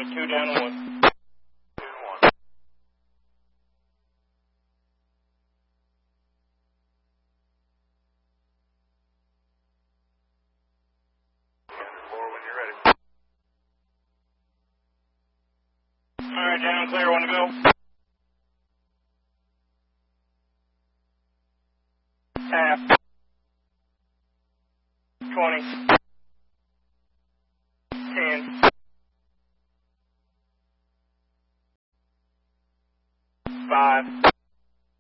2 down 1. Alright, down clear, want to go? Half. 20.